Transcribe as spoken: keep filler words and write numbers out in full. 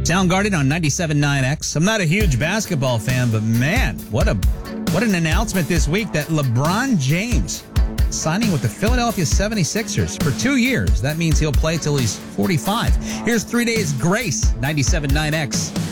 Soundgarden on ninety-seven point nine X. I'm not a huge basketball fan, but man, what a what an announcement this week that LeBron James signing with the Philadelphia seventy-sixers for two years. That means he'll play till he's forty-five. Here's Three Days Grace, ninety-seven point nine X.